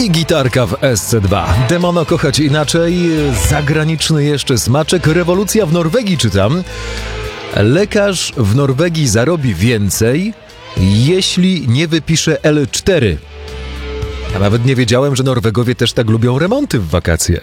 I gitarka w SC2. Demono kochać inaczej, zagraniczny jeszcze smaczek, rewolucja w Norwegii czytam. Lekarz w Norwegii zarobi więcej, jeśli nie wypisze L4. Ja nawet nie wiedziałem, że Norwegowie też tak lubią remonty w wakacje.